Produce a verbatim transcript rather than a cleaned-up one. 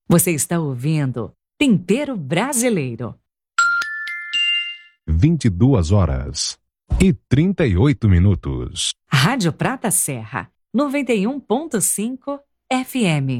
Você está ouvindo Tempero Brasileiro. vinte e duas horas e trinta e oito minutos. Rádio Prata Serra, noventa e um ponto cinco F M.